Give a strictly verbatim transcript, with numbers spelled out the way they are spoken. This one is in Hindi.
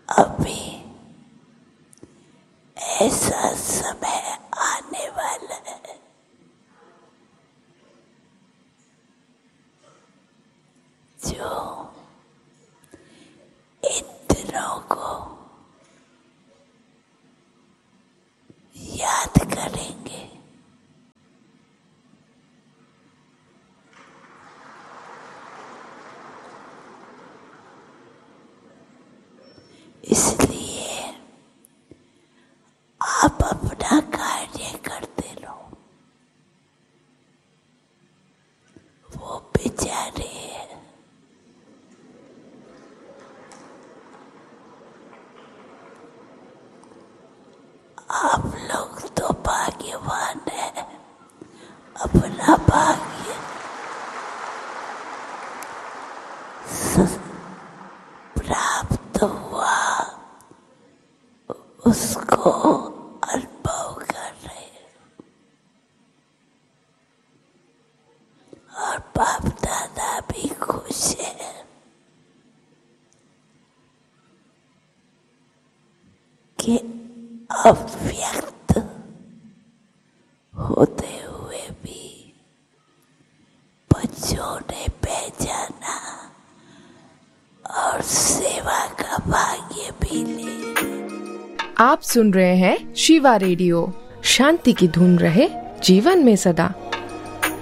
अभी ऐसा समय आने वाला है जो इन दिनों को याद करेंगे। इसलिए आप अपना कार्य करते रहो। वो बेचारे आप लोग तो भाग्यवान हैं, अपना भाग्य प्राप्त हुआ उसको अनुभव कर रहे हैं। और बाप दादा भी खुश है कि अव्यक्त होते हुए भी बच्चों ने पहचाना और सेवा का भाग्य भी ले। आप सुन रहे हैं शिवा रेडियो। शांति की धुन रहे जीवन में सदा।